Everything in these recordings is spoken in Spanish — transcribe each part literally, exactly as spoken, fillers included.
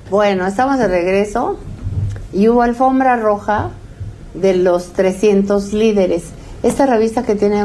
Bueno, estamos de regreso y hubo alfombra roja de los trescientos líderes. Esta revista que tiene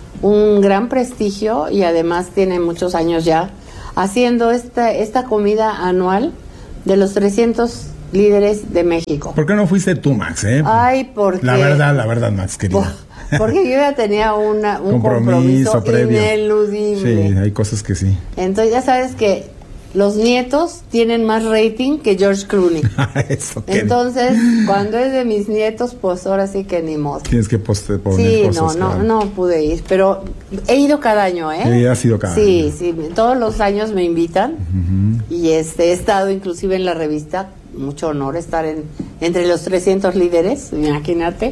un gran prestigio y además tiene muchos años ya haciendo esta, esta comida anual de los trescientos líderes de México. ¿Por qué no fuiste tú, Max? Eh? Ay, porque... La verdad, la verdad, Max, querida. Por, porque yo ya tenía una, un compromiso, compromiso previo. Ineludible. Sí, hay cosas que sí. Entonces ya sabes que los nietos tienen más rating que George Clooney. Eso, entonces, cuando es de mis nietos, pues ahora sí que ni modo. Tienes que poste, poner sí, cosas. no, no, claro. no pude ir, pero he ido cada año, ¿eh? Sí, has ido cada sí, año. Sí, sí, todos los años me invitan uh-huh. y este he estado inclusive en la revista, mucho honor estar en entre los trescientos líderes, imagínate.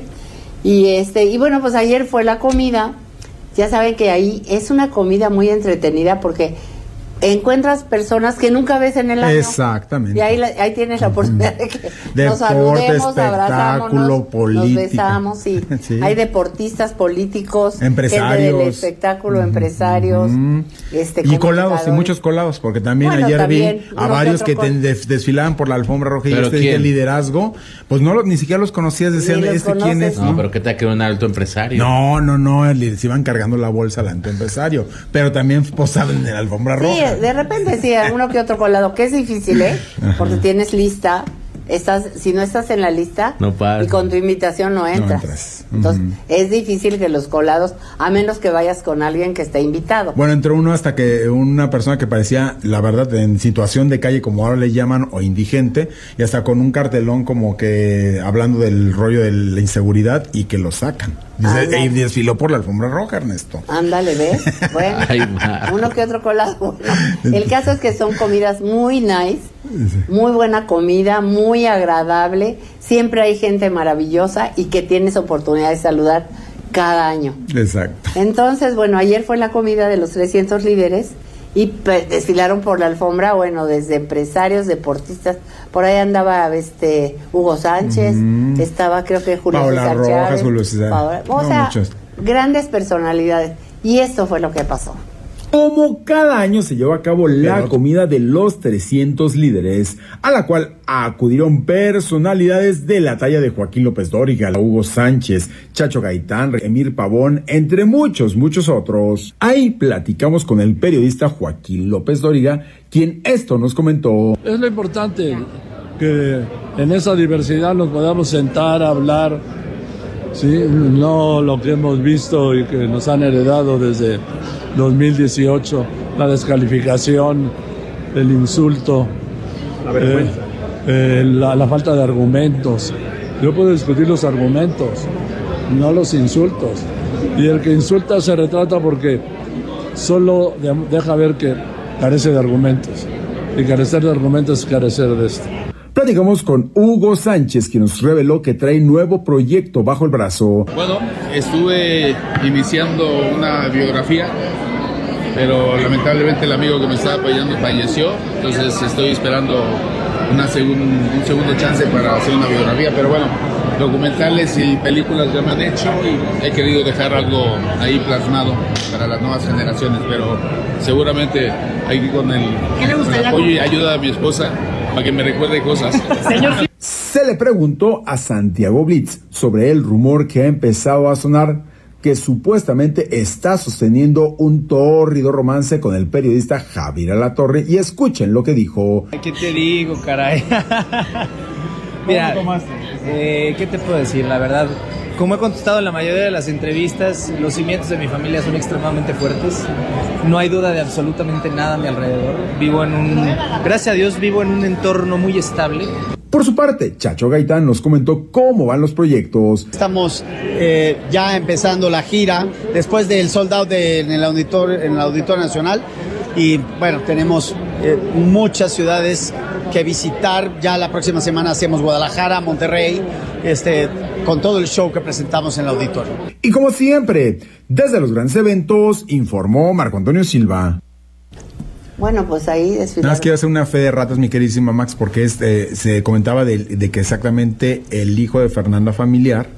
Y este y bueno, pues ayer fue la comida. Ya saben que ahí es una comida muy entretenida porque encuentras personas que nunca ves en el año. Exactamente. Y ahí, la, ahí tienes la oportunidad de que Deporte, nos saludemos, abrazámonos, política. nos besamos. Sí. Sí. Hay deportistas, políticos, empresarios, gente del espectáculo, uh-huh. empresarios. Uh-huh. Este, y colados, y muchos colados, porque también bueno, ayer también, vi a varios que te des, desfilaban por la alfombra roja y este de liderazgo. Pues no ni siquiera los conocías, decían, ¿este conoces? quién es? No, ¿no? Pero ¿qué te quedó un alto empresario? No, no, no, se iban cargando la bolsa al alto empresario, pero también posaban en la alfombra roja. Sí, de repente sí, uno que otro colado, que es difícil, ¿eh? Ajá. Porque tienes lista, estás, si no estás en la lista no y con tu invitación no entras. No entras. Entonces, uh-huh. es difícil que los colados, a menos que vayas con alguien que esté invitado. Bueno, entró uno hasta que una persona que parecía, la verdad, en situación de calle, como ahora le llaman, o indigente, y hasta con un cartelón como que hablando del rollo de la inseguridad y que lo sacan. Dice, y desfiló por la alfombra roja, Ernesto. Ándale, ¿ves? Bueno, Ay, uno que otro colado. Bueno, el caso es que son comidas muy nice, muy buena comida, muy agradable. Siempre hay gente maravillosa y que tienes oportunidad de saludar cada año. Exacto. Entonces, bueno, ayer fue la comida de los trescientos líderes y pe- desfilaron por la alfombra, bueno, desde empresarios, deportistas. Por ahí andaba este Hugo Sánchez, mm. estaba creo que Julio Paola César Rojas, Chávez, Julio César. Paola, o no, sea, muchos. Grandes personalidades. Y esto fue lo que pasó. Como cada año se llevó a cabo la Pero... comida de los trescientos líderes, a la cual acudieron personalidades de la talla de Joaquín López Dóriga, Hugo Sánchez, Chacho Gaitán, Emir Pavón, entre muchos, muchos otros. Ahí platicamos con el periodista Joaquín López Dóriga, quien esto nos comentó. Es lo importante, que en esa diversidad nos podamos sentar a hablar, ¿sí? No lo que hemos visto y que nos han heredado desde dos mil dieciocho, la descalificación, el insulto, la vergüenza, eh, eh, la, la falta de argumentos. Yo puedo discutir los argumentos, no los insultos. Y el que insulta se retrata porque solo de, deja ver que carece de argumentos. Y carecer de argumentos es carecer de esto. Platicamos con Hugo Sánchez, quien nos reveló que trae nuevo proyecto bajo el brazo. Bueno, estuve iniciando una biografía, pero lamentablemente el amigo que me estaba apoyando falleció, entonces estoy esperando una segun, un segundo chance para hacer una biografía, pero bueno, documentales y películas ya me han hecho y he querido dejar algo ahí plasmado para las nuevas generaciones, pero seguramente ahí con el, con el apoyo y ayuda de mi esposa para que me recuerde cosas. Se le preguntó a Santiago Blitz sobre el rumor que ha empezado a sonar que supuestamente está sosteniendo un tórrido romance con el periodista Javier Alatorre, y escuchen lo que dijo. ¿Qué te digo, caray? Mira, eh, ¿qué te puedo decir? La verdad, como he contestado en la mayoría de las entrevistas, los cimientos de mi familia son extremadamente fuertes. No hay duda de absolutamente nada a mi alrededor. Vivo en un, gracias a Dios, vivo en un entorno muy estable. Por su parte, Chacho Gaitán nos comentó cómo van los proyectos. Estamos eh, ya empezando la gira después del sold out de, en el Auditorio, en el Auditorio Nacional. Y bueno, tenemos eh, muchas ciudades que visitar. Ya la próxima semana hacemos Guadalajara, Monterrey, este, con todo el show que presentamos en el auditorio. Y como siempre, desde los grandes eventos, informó Marco Antonio Silva. Bueno, pues ahí desfilaron. Nada más quiero hacer una fe de ratas, mi queridísima Max, porque este, se comentaba de, de que exactamente el hijo de Fernanda Familiar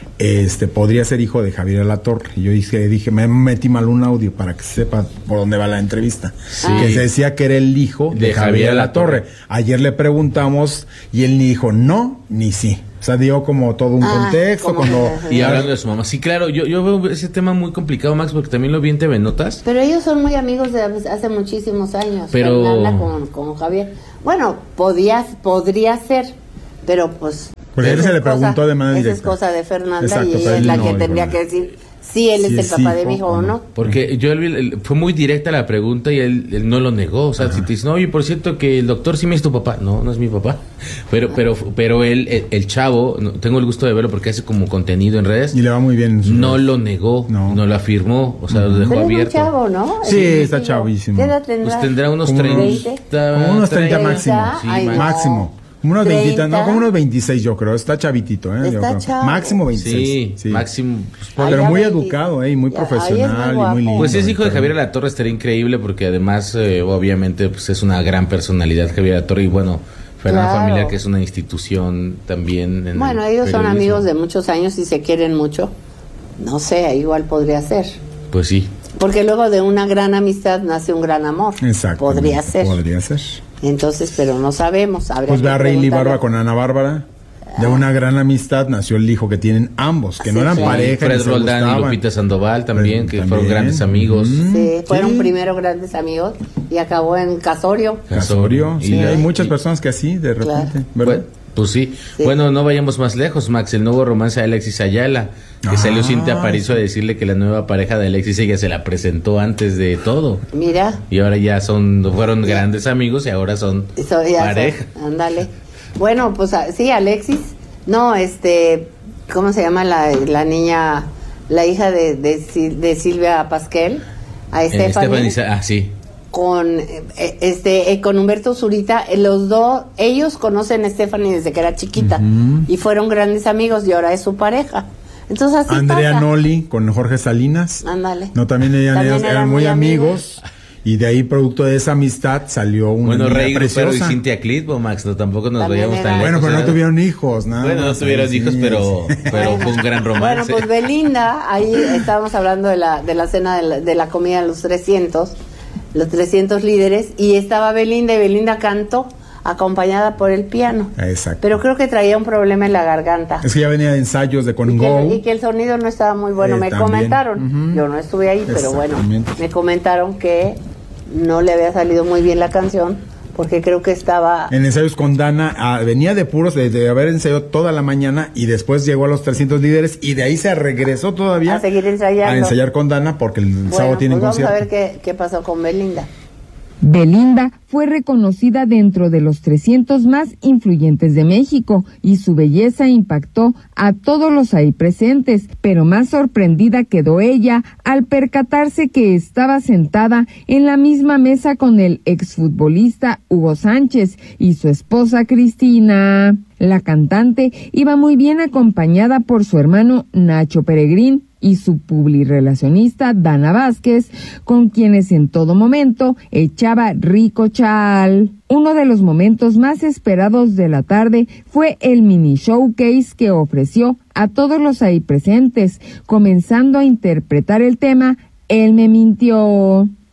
este podría ser hijo de Javier Alatorre. Y yo dije, dije, me metí mal un audio para que sepa por dónde va la entrevista. Sí. Que se decía que era el hijo de, De Javier Javier Alatorre. Alatorre. Ayer le preguntamos y él ni dijo no ni sí. O sea, dio como todo un Ah, contexto. como Cuando, que- Y hablando de su mamá, sí, claro, yo, yo veo ese tema muy complicado, Max, porque también lo vi en T V Notas. Pero ellos son muy amigos de hace muchísimos años. Pero- Fernanda con, con Javier. Bueno, podía, podría ser, pero pues... Pues él esa se le es cosa- preguntó de manera esa es directa. cosa de Fernanda Exacto, y pero ella es él la no que dijo tendría nada. que decir si él Sí es el es papá de hijo mi hijo o o no. no. Porque yo él- él- fue muy directa la pregunta y él, él no lo negó. O sea, si te dicen, oye, por cierto, que el doctor sí me es tu papá. No, no es mi papá. Pero pero pero él, el, el chavo, no, tengo el gusto de verlo porque hace como contenido en redes. y le va muy bien. en su- No lo negó, no, No. lo afirmó, o sea, lo dejó Pero es muy abierto. chavo, ¿no? Sí, Es está chico. chavísimo. ¿Qué edad tendrá? Pues tendrá unos Como treinta. veinte. Como unos treinta máximo. Sí, Ay, Max. no. Máximo. Como unos veinte, treinta. no, como unos veintiséis yo creo. Está chavitito, ¿eh? Yo Está creo. chavo. Máximo veintiséis. Sí, máximo. pues, Ay, Pero ya muy veinte. educado, ¿eh? Y muy Ya, ahí es profesional muy y muy lindo. Pues si es hijo de pero- Javier Alatorre, estaría increíble porque además, eh, obviamente, pues es una gran personalidad Javier Alatorre y bueno, Fernanda Claro. Familiar, que es una institución también. En Bueno, el ellos son periodismo. amigos de muchos años y se quieren mucho. No sé, igual podría ser. Pues sí. Porque luego de una gran amistad nace un gran amor. Exacto. Podría ser. Podría ser. Entonces, pero no sabemos. Habría Pues que ve a Rayleigh preguntarle. Barba con Ana Bárbara. De una gran amistad nació el hijo que tienen ambos, que no Sí, eran sí. pareja. ni Fred se Roldán y gustaban. Lupita Sandoval también, Fred que también. fueron grandes amigos. Mm, Sí, fueron sí. primero grandes amigos y acabó en casorio. Casorio. Sí, Y- hay muchas y- personas que así, de repente. Claro. ¿Verdad? Pues, pues sí. Sí. Bueno, no vayamos más lejos, Max. El nuevo romance de Alexis Ayala, que Ah, salió Cintia Aparicio a sí. decirle que la nueva pareja de Alexis ella se la presentó antes de todo. Mira, Y ahora ya son, fueron grandes amigos y ahora son eso ya pareja. sé, ándale. Bueno, pues ah, sí, Alexis. No, este, ¿cómo se llama la, la niña, la hija de, de, Sil- de Silvia Pasquel? A Eh, Stephanie. Stephanie, ah, sí. Con eh, este eh, con Humberto Zurita, eh, los dos, ellos conocen a Stephanie desde que era chiquita y fueron grandes amigos y ahora es su pareja. Entonces así Andrea pasa. Noli con Jorge Salinas. Ándale. No, también, ellas- También ellos eran eran muy muy amigos. amigos. Y de ahí, producto de esa amistad, salió una Bueno, niña Rey Grupero y preciosa. Cintia Clitbo, Max, no, tampoco nos También veíamos tan era- lejos. Bueno, pero no ¿verdad? tuvieron hijos, nada Bueno, no más, tuvieron sí, hijos, sí. pero, pero fue un gran Bueno, romance. pues Belinda, ahí estábamos hablando de la, de la cena de la, de la comida de los trescientos, los trescientos líderes, y estaba Belinda, y Belinda cantó acompañada por el piano. Exacto. Pero creo que traía un problema en la garganta. Es que ya venía de ensayos de Y Congo. que, y que el sonido no estaba muy bueno, Eh, me también. comentaron. Ujú. Yo no estuve ahí, pero bueno, Exactamente. me comentaron que no le había salido muy bien la canción, porque creo que estaba... En ensayos con Dana, ah, venía de puros, de, de haber ensayado toda la mañana y después llegó a los trescientos líderes y de ahí se regresó todavía A seguir ensayando. a ensayar con Dana porque el Bueno, sábado tienen pues vamos concierto. a ver qué, qué pasó con Belinda. Belinda fue reconocida dentro de los trescientos más influyentes de México y su belleza impactó a todos los ahí presentes, pero más sorprendida quedó ella al percatarse que estaba sentada en la misma mesa con el exfutbolista Hugo Sánchez y su esposa Cristina. La cantante iba muy bien acompañada por su hermano Nacho Peregrín y su publirelacionista Dana Vázquez, con quienes en todo momento echaba rico chal. Uno de los momentos más esperados de la tarde fue el mini showcase que ofreció a todos los ahí presentes, comenzando a interpretar el tema Él me mintió.